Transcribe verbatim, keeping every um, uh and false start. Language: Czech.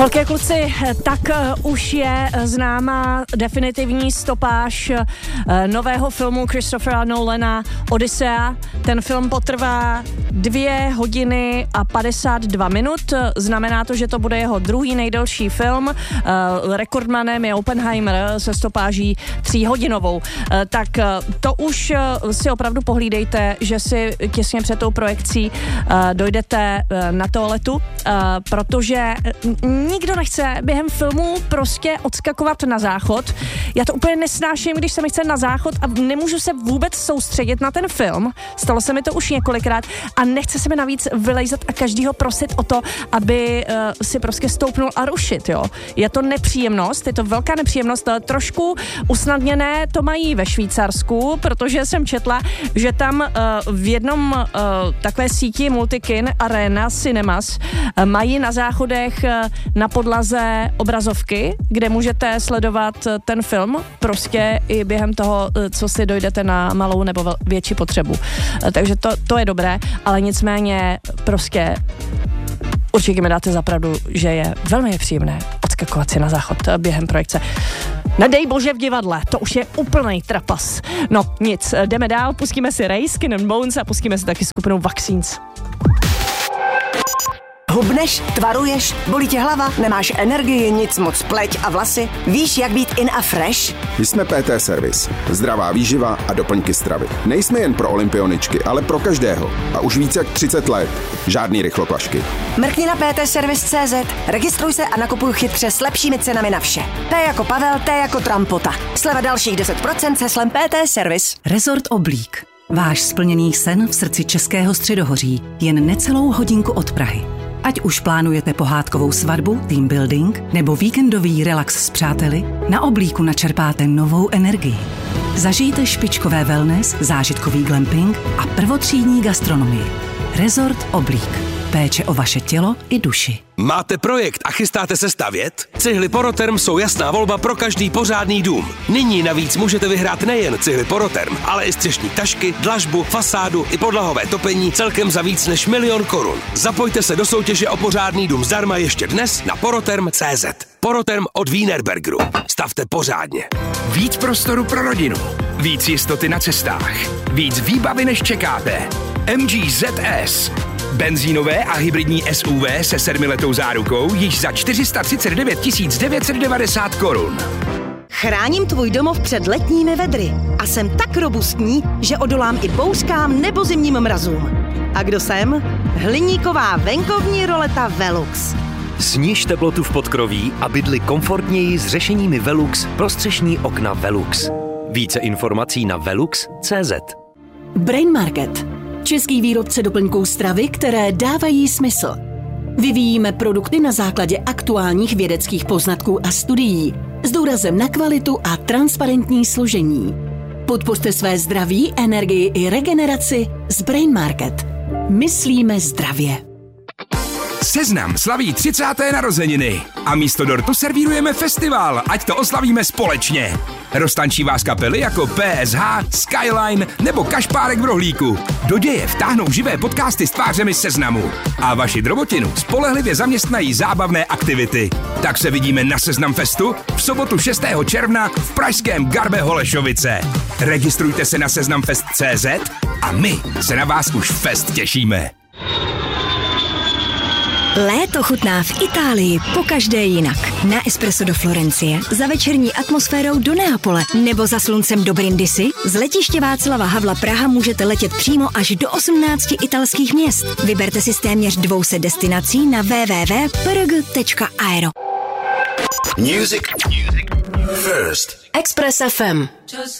Holky a kluci, tak už je známá definitivní stopáž nového filmu Christophera Nolana Odyssea. Ten film potrvá dvě hodiny a padesát dva minut. Znamená to, že to bude jeho druhý nejdelší film. Rekordmanem je Oppenheimer se stopáží tříhodinovou. Tak to už si opravdu pohlídejte, že si těsně před tou projekcí dojdete na toaletu, protože nikdo nechce během filmu prostě odskakovat na záchod. Já to úplně nesnáším, když se mi chce na záchod a nemůžu se vůbec soustředit na ten film. Stalo se mi to už několikrát a nechce se mi navíc vylejzat a každýho prosit o to, aby uh, si prostě stoupnul a rušit, jo. Je to nepříjemnost, je to velká nepříjemnost, trošku usnadněné to mají ve Švýcarsku, protože jsem četla, že tam uh, v jednom uh, takové síti Multikin Arena Cinemas uh, mají na záchodech uh, na podlaze obrazovky, kde můžete sledovat ten film prostě i během toho, co si dojdete na malou nebo větší potřebu. Takže to, to je dobré, ale nicméně prostě určitě mi dáte za pravdu, že je velmi nepříjemné odskakovat si na záchod během projekce. Nedej bože v divadle, to už je úplný trapas. No nic, jdeme dál, pustíme si Ray, Skin and Bones a pustíme si taky skupinu Vaccines. Hubneš, tvaruješ, bolí tě hlava, nemáš energii, nic moc, pleť a vlasy? Víš, jak být in a fresh? My jsme P T Service. Zdravá výživa a doplňky stravy. Nejsme jen pro olympioničky, ale pro každého. A už více jak třicet let. Žádný rychlokvašky. Mrkni na p t service tečka c z, registruj se a nakupuj chytře s lepšími cenami na vše. T jako Pavel, T jako Trampota. Sleva dalších deset procent s heslem P T Service. Resort Oblík. Váš splněný sen v srdci Českého středohoří. Jen necelou hodinku od Prahy. Ať už plánujete pohádkovou svatbu, team building nebo víkendový relax s přáteli, na Oblíku načerpáte novou energii. Zažijte špičkové wellness, zážitkový glamping a prvotřídní gastronomii. Resort Oblík. Péče o vaše tělo i duši. Máte projekt a chystáte se stavět? Cihly Poroterm jsou jasná volba pro každý pořádný dům. Nyní navíc můžete vyhrát nejen cihly Poroterm, ale i střešní tašky, dlažbu, fasádu i podlahové topení celkem za víc než milion korun. Zapojte se do soutěže o pořádný dům zdarma ještě dnes na poroterm tečka cé zet. Poroterm od Wienerbergeru. Stavte pořádně. Víc prostoru pro rodinu. Víc jistoty na cestách. Víc výbavy než čekáte. M G Z S. Benzínové a hybridní S U V se sedmiletou zárukou již za čtyři sta třicet devět tisíc devět set devadesát korun. Chráním tvůj domov před letními vedry a jsem tak robustní, že odolám i bouřkám nebo zimním mrazům. A kdo jsem? Hliníková venkovní roleta Velux. Sníž teplotu v podkroví a bydli komfortněji s řešeními Velux pro střešní okna Velux. Více informací na velux tečka cé zet. Brain Market. Český výrobce doplňků stravy, které dávají smysl. Vyvíjíme produkty na základě aktuálních vědeckých poznatků a studií s důrazem na kvalitu a transparentní složení. Podpořte své zdraví, energii i regeneraci s Brain Market. Myslíme zdravě. Seznam slaví třicáté narozeniny a místo dortu servírujeme festival, ať to oslavíme společně. Roztančí vás kapely jako P S H, Skyline nebo Kašpárek v rohlíku. Do děje vtáhnou živé podcasty s tvářemi Seznamu. A vaši drobotinu spolehlivě zaměstnají zábavné aktivity. Tak se vidíme na Seznam Festu v sobotu šestého června v pražském Garbe Holešovice. Registrujte se na seznamfest tečka cé zet a my se na vás už fest těšíme. Léto chutná v Itálii pokaždé jinak. Na espresso do Florencie, za večerní atmosférou do Neapole nebo za sluncem do Brindisi. Z letiště Václava Havla Praha můžete letět přímo až do osmnácti italských měst. Vyberte si z téměř dvou set destinací na w w w tečka p r g tečka aero. Music. Music. First. Express F M. Just